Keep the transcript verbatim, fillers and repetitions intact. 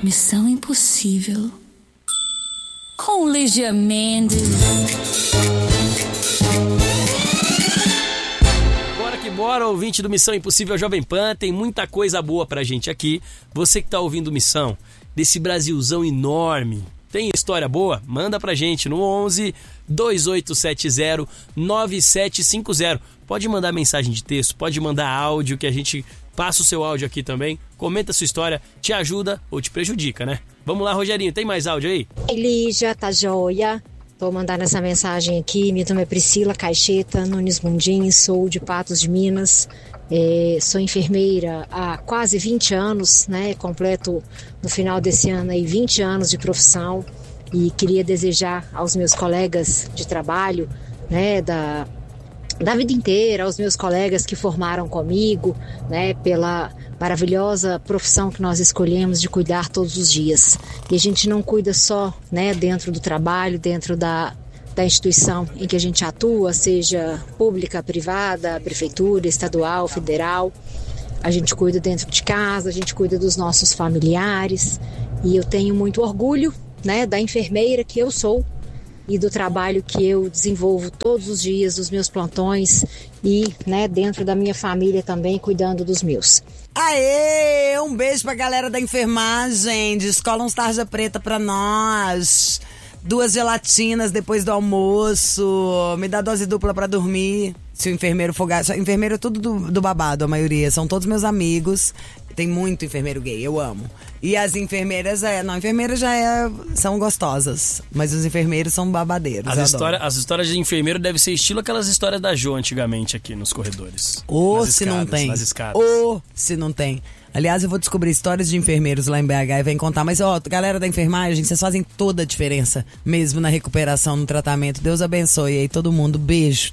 Missão Impossível com Lígia Mendes. Bora que bora, ouvinte do Missão Impossível Jovem Pan, tem muita coisa boa pra gente aqui. Você que tá ouvindo Missão, desse Brasilzão enorme, tem história boa? Manda pra gente no onze, dois oito sete zero, nove sete cinco zero. Pode mandar mensagem de texto, pode mandar áudio, que a gente passa o seu áudio aqui também. Comenta a sua história, te ajuda ou te prejudica, né? Vamos lá, Rogerinho, tem mais áudio aí? Lígia, tá joia? Tô mandando essa mensagem aqui. Meu nome é Priscila Caixeta Nunes Mundim, sou de Patos de Minas. É, sou enfermeira há quase vinte anos, né? Completo no final desse ano aí vinte anos de profissão. E queria desejar aos meus colegas de trabalho, né, da, da vida inteira, aos meus colegas que formaram comigo, né, pela maravilhosa profissão que nós escolhemos de cuidar todos os dias. E a gente não cuida só, né, dentro do trabalho, dentro da, da instituição em que a gente atua, seja pública, privada, prefeitura, estadual, federal. A gente cuida dentro de casa, a gente cuida dos nossos familiares. E eu tenho muito orgulho, né, da enfermeira que eu sou e do trabalho que eu desenvolvo todos os dias, dos meus plantões e, né, dentro da minha família também, cuidando dos meus. Aê! Um beijo pra galera da enfermagem. Descola uns tarja preta pra nós. Duas gelatinas depois do almoço. Me dá dose dupla pra dormir. Se o enfermeiro for gato. Enfermeiro é tudo do, do babado, a maioria. São todos meus amigos. Tem muito enfermeiro gay, eu amo. E as enfermeiras, é, não, enfermeiras já é, são gostosas, mas os enfermeiros são babadeiros. As, história, as histórias de enfermeiro devem ser estilo aquelas histórias da Jo antigamente aqui nos corredores. Ou se escadas, não tem. Nas escadas. Ou se não tem. Aliás, eu vou descobrir histórias de enfermeiros lá em B H e vem contar. Mas, ó, galera da enfermagem, vocês fazem toda a diferença mesmo na recuperação, no tratamento. Deus abençoe aí todo mundo. Beijo.